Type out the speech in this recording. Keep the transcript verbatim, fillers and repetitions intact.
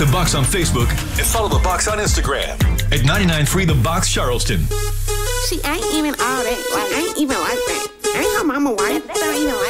The Box on Facebook and follow The Box on Instagram at ninety-nine point three The Box Charleston. She ain't even all that like